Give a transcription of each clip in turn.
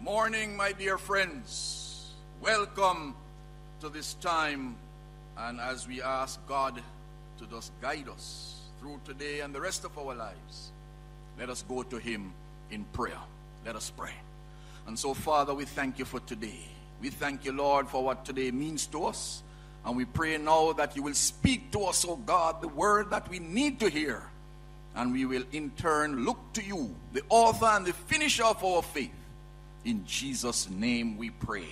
morning, my dear friends. Welcome to this time, and as we ask God to just guide us through today and the rest of our lives, let us go to Him in prayer. Let us pray. And so, Father, we thank you for today. We thank you, Lord, for what today means to us, and we pray now that you will speak to us, oh God, the word that we need to hear, and we will in turn look to you, the author and the finisher of our faith. In Jesus' name we pray.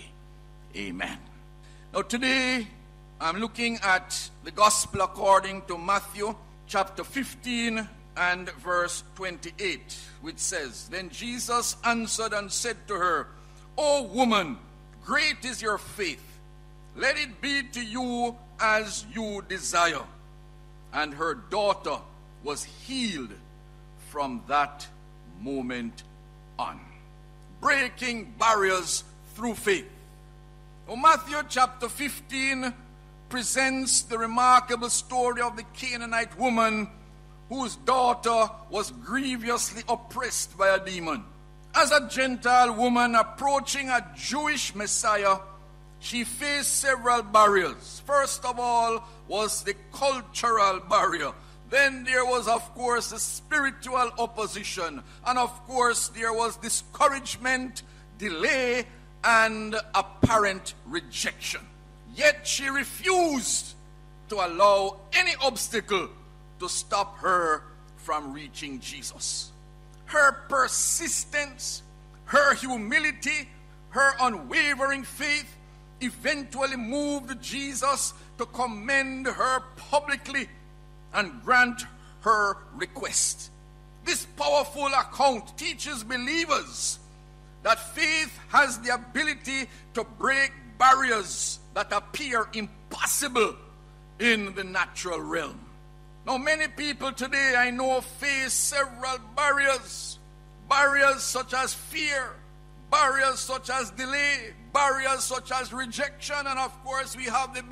Amen. Now today, I'm looking at the gospel according to Matthew chapter 15 and verse 28, which says, Then Jesus answered and said to her, O woman, great is your faith. Let it be to you as you desire. And her daughter was healed from that moment on. Breaking barriers through faith. Now, Matthew chapter 15 presents the remarkable story of the Canaanite woman whose daughter was grievously oppressed by a demon. As a Gentile woman approaching a Jewish Messiah, she faced several barriers. First of all was the cultural barrier. Then there was, of course, the spiritual opposition. And, of course, there was discouragement, delay, and apparent rejection. Yet she refused to allow any obstacle to stop her from reaching Jesus. Her persistence, her humility, her unwavering faith eventually moved Jesus to commend her publicly and grant her request. This powerful account teaches believers that faith has the ability to break barriers that appear impossible in the natural realm. Now, many people today I know face several barriers. Barriers such as fear, barriers such as delay, barriers such as rejection, and of course we have the